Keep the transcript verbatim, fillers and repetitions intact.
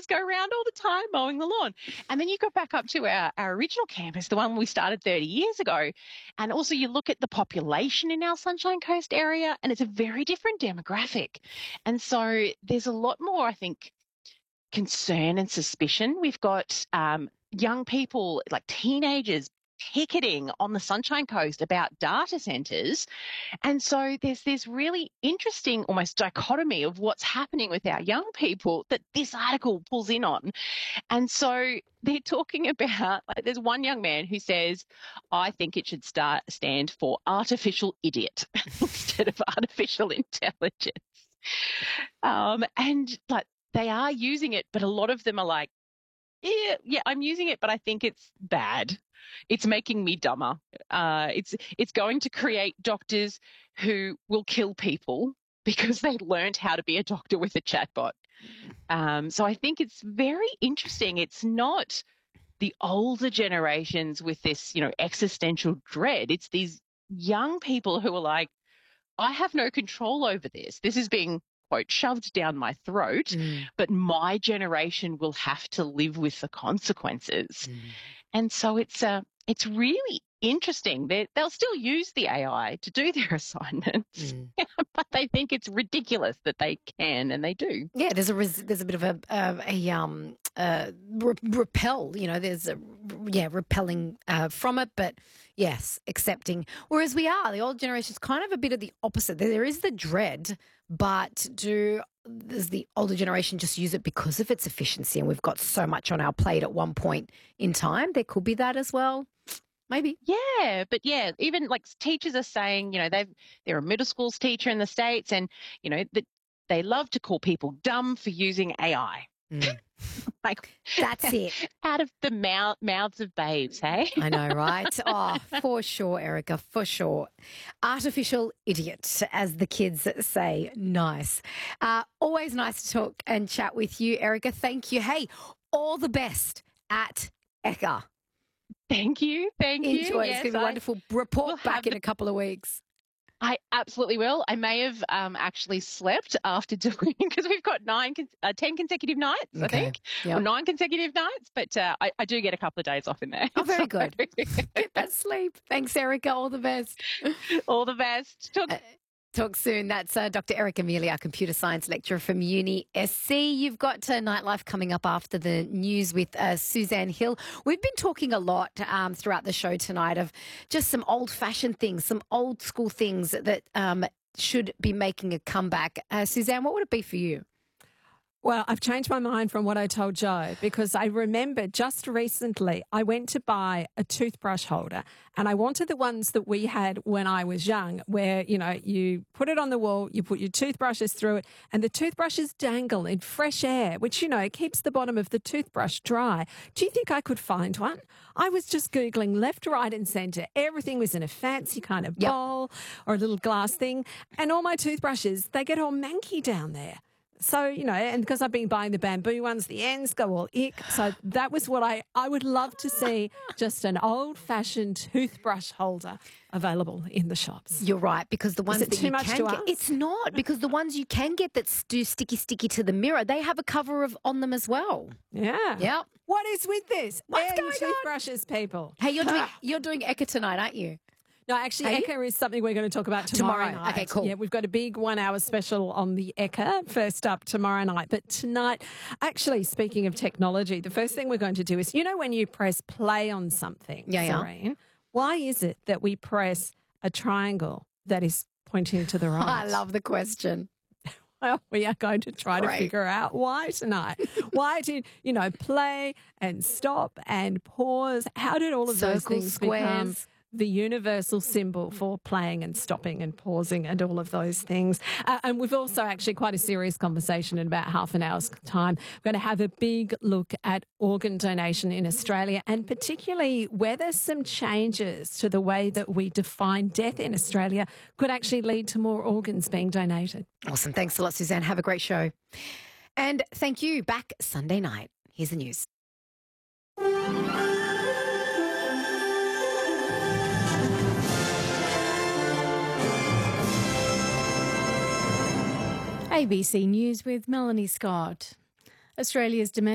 kids go around all the time mowing the lawn. And then you go back up to our, our original campus, the one we started thirty years ago. And also you look at the population in our Sunshine Coast area, and it's a very different demographic. And so there's a lot more, I think, concern and suspicion. We've got um, young people, like teenagers, picketing on the Sunshine Coast about data centres. And so there's this really interesting almost dichotomy of what's happening with our young people that this article pulls in on. And so they're talking about, like, there's one young man who says, I think it should start stand for artificial idiot instead of artificial intelligence. Um, and like they are using it, but a lot of them are like, yeah, yeah, I'm using it, but I think it's bad. It's making me dumber. Uh, it's it's going to create doctors who will kill people because they learned how to be a doctor with a chatbot. Um, so I think it's very interesting. It's not the older generations with this, you know, existential dread. It's these young people who are like, I have no control over this. This is being, quote, shoved down my throat, mm. but my generation will have to live with the consequences. Mm. And so it's uh, it's really interesting. They, they'll still use the A I to do their assignments, mm. but they think it's ridiculous that they can, and they do. Yeah, there's a res- there's a bit of a a, a um uh re- repel. You know, there's a yeah repelling uh, from it, but yes, accepting. Whereas we are the old generation's kind of a bit of the opposite. There is the dread, but do does the older generation just use it because of its efficiency, and we've got so much on our plate at one point in time? There could be that as well. Maybe. Yeah, but yeah, even like teachers are saying, you know, they've they're a middle school's teacher in the States, and you know that they love to call people dumb for using A I. Mm. Like that's it, out of the mouth, mouths of babes, hey? I know, right? Oh, for sure, Erica, for sure. Artificial idiot, as the kids say. Nice. Uh, always nice to talk and chat with you, Erica. Thank you. Hey, all the best at E C A. Thank you. Thank you. Enjoy. Yes, it's going to be wonderful. Report back in a couple of weeks. I absolutely will. I may have um, actually slept after doing, because we've got nine, uh, ten consecutive nights, okay. I think, yep. or nine consecutive nights, but uh, I, I do get a couple of days off in there. Oh, very good. Get that sleep. Thanks, Erica. All the best. All the best. Talk- uh, Talk soon. That's uh, Doctor Erica Mealy, our computer science lecturer from Uni S C. You've got uh, Nightlife coming up after the news with uh, Suzanne Hill. We've been talking a lot um, throughout the show tonight of just some old-fashioned things, some old-school things that um, should be making a comeback. Uh, Suzanne, what would it be for you? Well, I've changed my mind from what I told Joe, because I remember just recently I went to buy a toothbrush holder, and I wanted the ones that we had when I was young, where, you know, you put it on the wall, you put your toothbrushes through it, and the toothbrushes dangle in fresh air, which, you know, keeps the bottom of the toothbrush dry. Do you think I could find one? I was just Googling left, right and centre. Everything was in a fancy kind of bowl yep. or a little glass thing, and all my toothbrushes, they get all manky down there. So, you know, and because I've been buying the bamboo ones, the ends go all ick. So that was what I, I would love to see, just an old-fashioned toothbrush holder available in the shops. You're right, because the ones Is it that too you much can to get, ask? It's not, because the ones you can get that do sticky sticky to the mirror, they have a cover of on them as well. Yeah. Yep. What is with this? What's Where going are your toothbrushes, on? People? Hey, you're doing you're doing E C A tonight, aren't you? No, actually, E C A is something we're going to talk about tomorrow, tomorrow. night. Okay, cool. Yeah, we've got a big one-hour special on the E C A first up tomorrow night. But tonight, actually, speaking of technology, the first thing we're going to do is, you know, when you press play on something, yeah, Serene, yeah. why is it that we press a triangle that is pointing to the right? I love the question. Well, we are going to try Great. to figure out why tonight. Why did, you know, play and stop and pause? How did all of Circles, those things squares. become the universsul symbol for playing and stopping and pausing and all of those things? Uh, and we've also actually quite a serious conversation in about half an hour's time. We're going to have a big look at organ donation in Australia, and particularly whether some changes to the way that we define death in Australia could actually lead to more organs being donated. Awesome. Thanks a lot, Suzanne. Have a great show. And thank you. Back Sunday night. Here's the news. A B C News with Melanie Scott. Australia's domestic